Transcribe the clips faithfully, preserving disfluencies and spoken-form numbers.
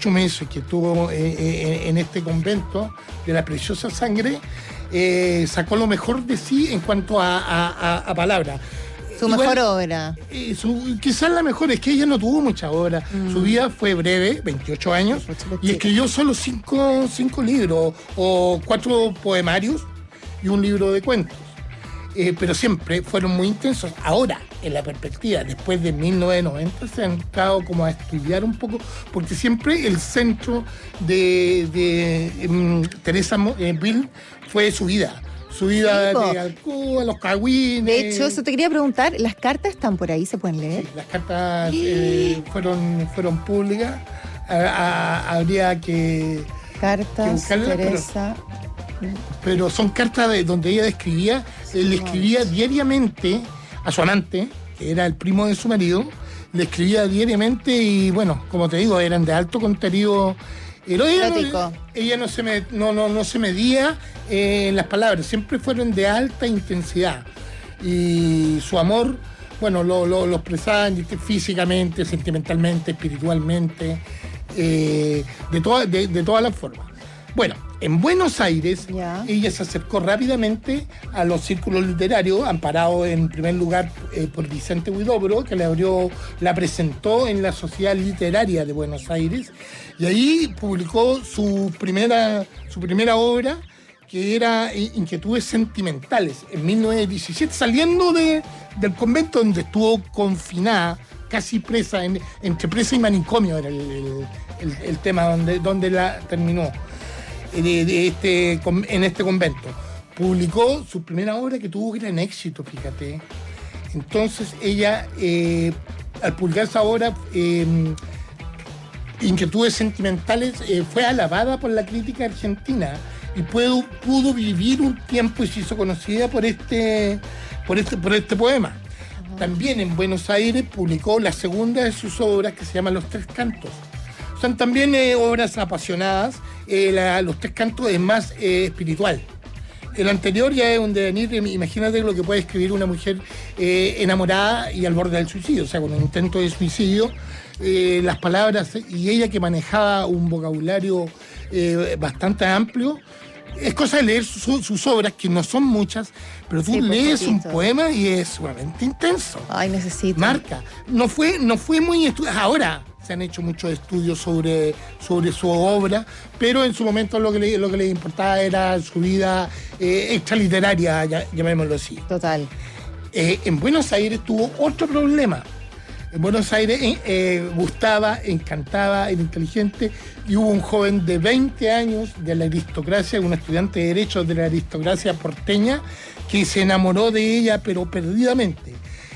ocho meses que estuvo eh, eh, en este convento de la Preciosa Sangre, eh, sacó lo mejor de sí en cuanto a, a, a, a palabras. Su Igual, mejor obra. Eh, su, quizás la mejor, es que ella no tuvo mucha obra. Mm. Su vida fue breve, veintiocho años, y escribió solo cinco, cinco libros, o cuatro poemarios y un libro de cuentos. Eh, pero siempre fueron muy intensos. Ahora, en la perspectiva, después de mil novecientos noventa, se han entrado como a estudiar un poco, porque siempre el centro de, de um, Teresa Bill fue su vida. Su vida sí, de Alcoa, los cagüines. De hecho, eso te quería preguntar, ¿las cartas están por ahí? ¿Se pueden leer? Sí, las cartas eh, fueron, fueron públicas. A, a, habría que... Cartas, que Teresa... Pero, pero son cartas de donde ella describía, él le escribía diariamente a su amante, que era el primo de su marido, le escribía diariamente y, bueno, como te digo, eran de alto contenido. Pero ella, no, ella no, se me, no, no, no se medía eh, en las palabras, siempre fueron de alta intensidad. Y su amor, bueno, lo, lo, lo expresaban físicamente, sentimentalmente, espiritualmente, eh, de, toda, de, de todas las formas. Bueno, en Buenos Aires, yeah. ella se acercó rápidamente a los círculos literarios, amparado en primer lugar eh, por Vicente Huidobro, que le abrió, la presentó en la Sociedad Literaria de Buenos Aires, y ahí publicó su primera, su primera obra, que era Inquietudes Sentimentales, en mil novecientos diecisiete, saliendo de, del convento donde estuvo confinada, casi presa, en, entre presa y manicomio era el, el, el, el tema donde, donde la terminó. De, de este, en este convento. Publicó su primera obra que tuvo gran éxito, fíjate. Entonces ella, eh, al publicar esa obra, eh, Inquietudes Sentimentales, eh, fue alabada por la crítica argentina y pudo, pudo vivir un tiempo y se hizo conocida por este, por este, por este poema. Uh-huh. También en Buenos Aires publicó la segunda de sus obras, que se llama Los Tres Cantos. Son también eh, obras apasionadas. Eh, la, los Tres Cantos es más eh, espiritual. El anterior ya es un devenir, imagínate lo que puede escribir una mujer eh, enamorada y al borde del suicidio, o sea, con un intento de suicidio, eh, las palabras, y ella que manejaba un vocabulario eh, bastante amplio. Es cosa de leer su, sus obras, que no son muchas, pero tú sí, lees un poema y es sumamente intenso. Ay, necesito. Marca. No fue, no fue muy estudiado. Ahora se han hecho muchos estudios sobre, sobre su obra, pero en su momento lo que le, lo que le importaba era su vida eh, extraliteraria, ya, llamémoslo así. Total. Eh, en Buenos Aires tuvo otro problema. En Buenos Aires eh, eh, gustaba, encantaba, era inteligente, y hubo un joven de veinte años de la aristocracia, un estudiante de Derecho de la aristocracia porteña, que se enamoró de ella, pero perdidamente.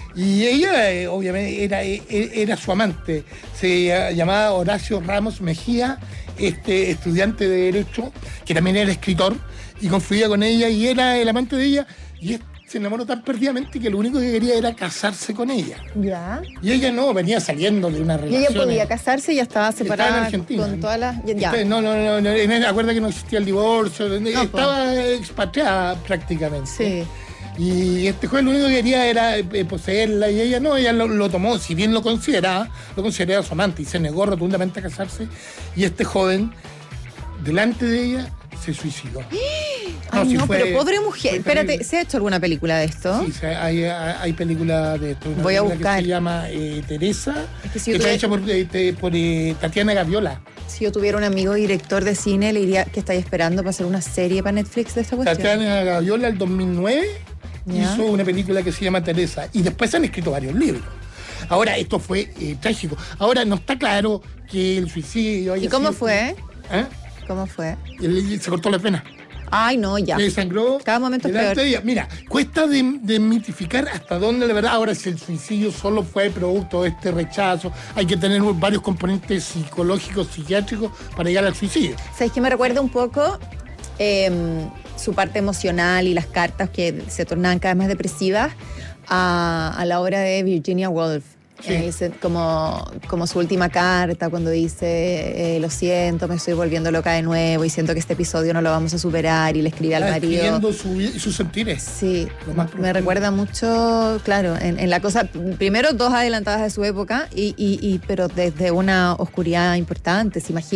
Y ella, eh, obviamente, era, eh, era su amante. Se llamaba Horacio Ramos Mejía, este estudiante de Derecho, que también era escritor, y confluía con ella, y era el amante de ella, y es, se enamoró tan perdidamente que lo único que quería era casarse con ella. Ya. Y ella no, venía saliendo de una relación. Y ella podía casarse y ya estaba separada. Estaba en Argentina. Con todas las... Ya. No, no, no, no, no, acuerda que no existía el divorcio, no, estaba pues. expatriada prácticamente. Sí. Y este joven lo único que quería era eh, poseerla, y ella no, ella lo, lo tomó, si bien lo consideraba, lo consideraba su amante, y se negó rotundamente a casarse, y este joven, delante de ella, se suicidó. Ay, no, no si fue, pero pobre mujer. Espérate, ¿se ha hecho alguna película de esto? Sí, hay, hay películas de esto. Una Voy a buscar. Que se llama eh, Teresa, es que, si que tuviera... está hecha por, eh, por eh, Tatiana Gaviola. Si yo tuviera un amigo director de cine, le diría que estáis esperando para hacer una serie para Netflix de esta cuestión. Tatiana Gaviola, el dos mil nueve, ¿ya? Hizo una película que se llama Teresa, y después se han escrito varios libros. Ahora, esto fue eh, trágico. Ahora, no está claro que el suicidio haya ¿Y cómo sido... fue? ¿Eh? ¿Cómo fue? Él, se cortó las venas. Ay, no, ya. Le sangró. Cada momento es peor. De ella. Mira, cuesta desmitificar de hasta dónde la verdad. Ahora, si el suicidio solo fue producto de este rechazo, hay que tener varios componentes psicológicos, psiquiátricos para llegar al suicidio. ¿Sabes qué me recuerda un poco? Eh, su parte emocional y las cartas que se tornaban cada vez más depresivas a, a la obra de Virginia Woolf. Sí. Eh, como, como su última carta, cuando dice eh, lo siento, me estoy volviendo loca de nuevo y siento que este episodio no lo vamos a superar, y le escribe al marido. Escribiendo su, sus sentires. Sí, me recuerda mucho, claro, en, en la cosa, primero dos adelantadas de su época, y, y, y pero desde una oscuridad importante, se imagina.